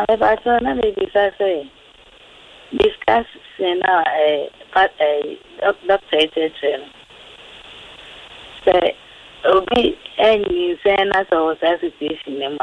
But na maybe say discuss now doctor say obi any say na so situation nema.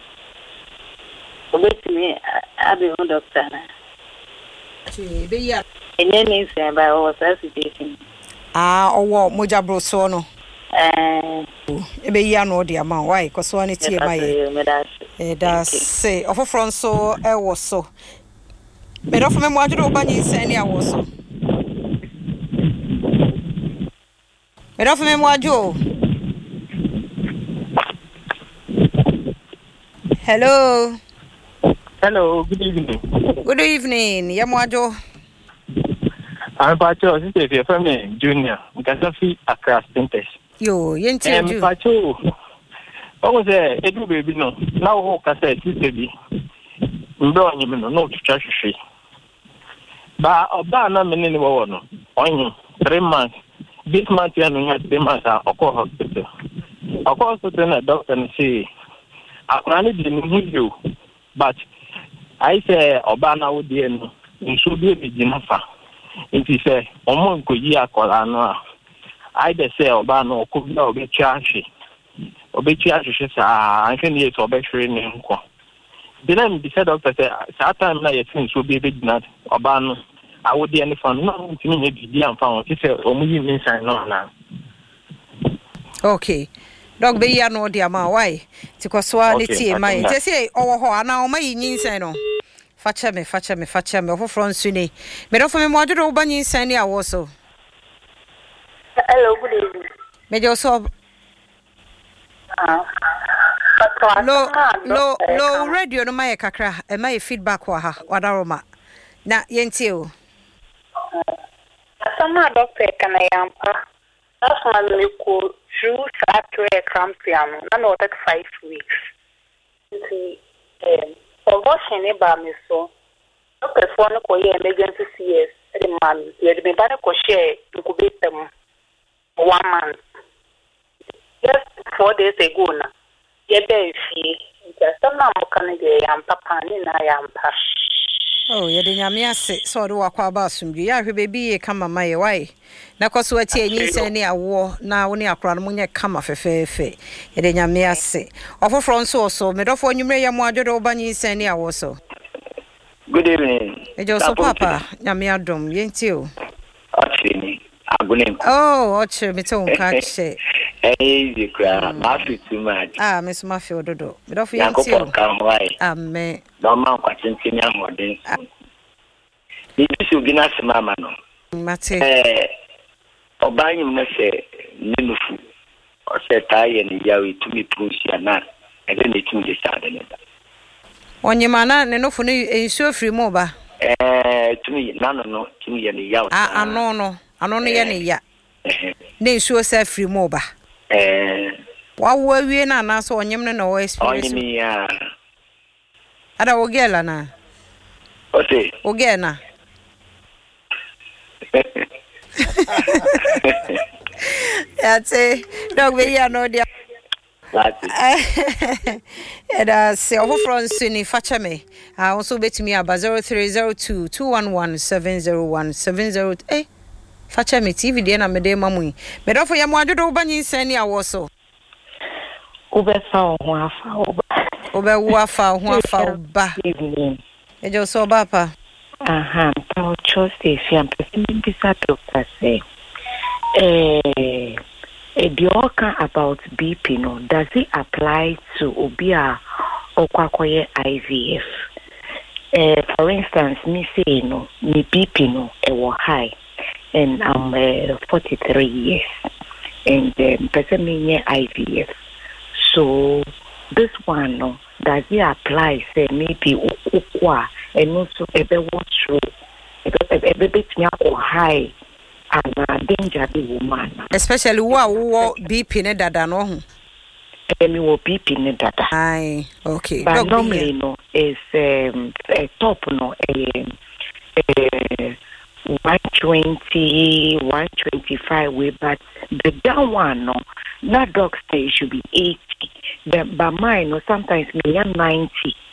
Obi me abi on doctor na. Be ya. Any say by our situation. Owo moja bro so no. Ebe ya no de ama why cause one tie mai. Da say ofofro so e wo so. Me do for me mo adwo ba nyi nsani a wo so. Me do for me mo adwo. Hello. Hello, good evening. Good evening. Ya mo adwo. I'm Pacho, this is your family junior. Mkasafi Accra Stinters. Yo, yenti aju. Pacho. Owo say edu baby no. Na wo ka say sister bi. Mbe onye me no twitwa hwehwe. Ba oba na me ni wo no. Onye 3 months. This month ya no 3 months akọ hospital. Akọ hospital na doctor ni say akwani di ni hu but I say oba na wo die no. Nso bi e bi na fa. Nti say omo nkoyi akola no a I dey say oba no ko bi obechi ahwe sa anhwe ne yeso obehwere ne nko then the said doctor say sa time na yetin so bi na oba no awodi ene fa no ntimi nye bidi amfa won ti say omo yi min sign no na. Okay dog be ya no dia ma why ti kwaswa ne tie mai ti say owo ho ana o mai yin sign no facha me ofofro nsu ni me do for me mo adwo wo ba yin sign ni awo so. Hello, good evening. Mejo so lo radio no my kakra e my feedback wa ha wadaroma na yentie o sama doctor kana yampa asma leko through satire crampiano na no that 5 weeks nti abortion e ba me so doctor for no ko ye emergency CS e man ye de me ba ko share incubator 1 month. Just 4 days ago na yebe fi just na mo kan de yam papa ni na yam pa. Oh ye de nyame ase so do wakwa ba asumdwe ya hwe bebi ye kama maye why na kwaso ati enyi sen ni awo na wo ni akora no munye kama fefefe ye de nyame ase ofofro nso so medofo nwumre ya mo adwodo ba nyi sen ni awo so. Good evening. Ejo so papa nyame adom yenti o. Achini agunem. Oh oche me te unka che. Easy kra ma fi too much. Me so ma fi ododo medofo yenti o. Amen. No man kwa tintin ya modern. Ni bisu bi na se mama no. Mate. Obanyi mo se ninufu. O se taye ni yawe tumi prusia na. Ede ne tumi de sa de ne. Onye mana ne no fu ne ensuo firi mo ba. Tumi nano no tumi ye ni yawe. Ano no ye ne ya. Ne ensuo sa firi mo ba. Wa wo awie na na so onyem ne no experience. Onyem ya. Ada ogela na. Ose. Ogena. Yate dog we ya no dia. Eda se ofofro nsu ni facha me. Also betimi aba 0302 211 facha me TV de na me de mamu. Me do for ya mo adodo ba nyin sani awo so. Obefa ho afa oba. Obewu afa ho afa ba. Ejo so ba pa. I'll trust if I'm presenting this doctor say. The order about BP no, does it apply to Obia or Kwakoye IVF? For instance, me say no, me BP no, it was high, and I'm 43 years, and person me IVF. So this one no, does it apply? Say maybe ukwa, and also ebe what true, ebe bit me high. And danger the woman. Especially wo BP ne dada no ho. Me wo BP ne dada. Aye, okay. But normally no is a top no 120, 125 way, but the down one no, not dog say it should be 80. But mine no sometimes me 90.